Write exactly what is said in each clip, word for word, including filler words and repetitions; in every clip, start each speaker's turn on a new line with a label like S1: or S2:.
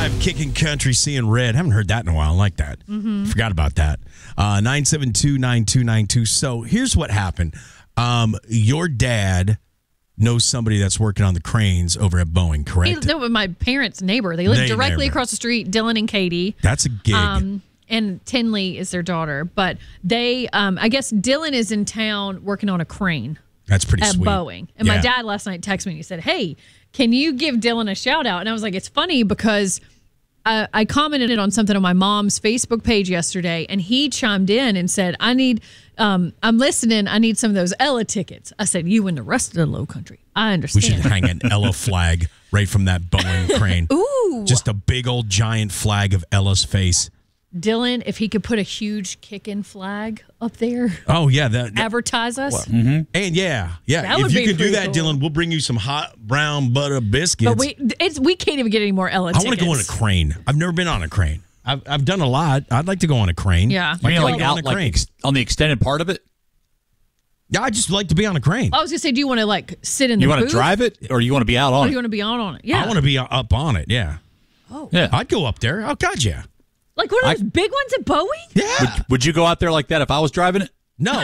S1: five, Kicking Country, Seeing Red. Haven't heard that in a while. I like that. Mm-hmm. Forgot about that. Uh, nine seven two, nine two nine two. So here's what happened. Um, your dad knows somebody that's working on the cranes over at Boeing, correct?
S2: He, no, my parents' neighbor. They live
S1: They
S2: directly
S1: neighbor.
S2: across the street, Dylan and Katie.
S1: That's a gig.
S2: Um, and Tinley is their daughter. But they, um, I guess Dylan is in town working on a crane.
S1: That's pretty
S2: at
S1: sweet.
S2: Boeing. And
S1: Yeah.
S2: my dad last night texted me and he said, hey, can you give Dylan a shout out? And I was like, it's funny because I, I commented on something on my mom's Facebook page yesterday and he chimed in and said, I need, um, I'm listening. I need some of those Ella tickets. I said, you and the rest of the low country. I
S1: We
S2: understand.
S1: should hang an Ella flag right from that Boeing crane.
S2: Ooh.
S1: Just a big old giant flag of Ella's face.
S2: Dylan, if he could put a huge kick-in flag up there,
S1: Oh, yeah. That, that-
S2: advertise us.
S1: and yeah, yeah.
S2: That
S1: if
S2: would
S1: you
S2: be
S1: could do
S2: pretty
S1: that,
S2: cool.
S1: Dylan, we'll bring you some hot brown butter biscuits.
S2: But we it's we can't even get any more Ella
S1: I
S2: tickets.
S1: want to go on a crane. I've never been on a crane. I've, I've done a lot. I'd like to go on a crane.
S2: Yeah.
S3: You mean
S1: I'd
S3: like
S1: go on
S3: out
S1: a
S3: like
S1: crane.
S3: ex- on the extended part of it?
S1: Yeah, I just like to be on a crane.
S2: I was going to say, do you want to like sit in the
S3: You want to
S2: booth?
S3: drive it or you want to be out
S2: Or
S3: on
S2: do you
S3: it?
S2: want to be out on it? Yeah.
S1: I want to be up on it. Yeah,
S3: Yeah.
S1: I'd go up there. Oh God, yeah,
S2: Like one of
S3: I-
S2: those big ones at Bowie?
S1: yeah.
S3: Would, would you go out there like that if I was driving it?
S1: No,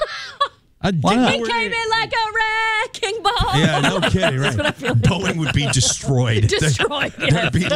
S1: I
S3: Why not?
S2: It came in like a wrecking ball.
S1: Yeah, no kidding. Right,
S2: what I feel like.
S1: Boeing would be destroyed.
S2: Destroyed,
S1: There'd
S2: yes.
S1: be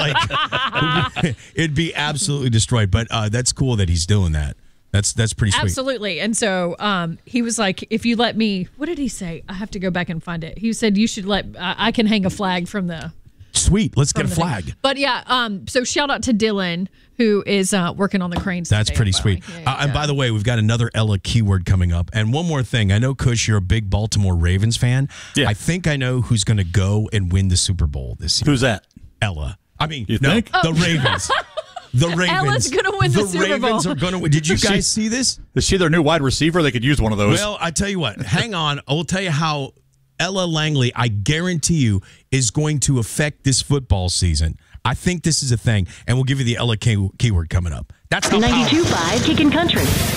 S1: like, it'd be absolutely destroyed. But uh, that's cool that he's doing that. That's that's pretty sweet.
S2: Absolutely. And so um, he was like, if you let me, what did he say? I have to go back and find it. He said, you should let, I I can hang a flag from the.
S1: Sweet. Let's get a
S2: from the thing.
S1: flag.
S2: But yeah, um, so shout out to Dylan, who is uh, working on the cranes.
S1: That's
S2: today
S1: pretty
S2: at
S1: sweet.
S2: Boeing. Yeah,
S1: Uh, and
S2: yeah.
S1: by the way, we've got another Ella keyword coming up. And one more thing. I know, Kush, you're a big Baltimore Ravens fan.
S3: Yeah.
S1: I think I know who's going to go and win the Super Bowl this year.
S3: Who's that?
S1: Ella. I mean,
S3: You
S1: no,
S3: think?
S1: the Ravens. The Ravens.
S2: Ella's gonna win the Super
S1: Ravens
S2: Bowl.
S1: are going to win. Did you
S3: Is she-
S1: guys see this?
S3: Is she their new wide receiver? They could use one of those.
S1: Well, I tell you what. Hang on. I will tell you how Ella Langley, I guarantee you, is going to affect this football season. I think this is a thing, and we'll give you the Ella key- keyword coming up. That's how powerful-
S4: ninety-two point five Kickin' Country.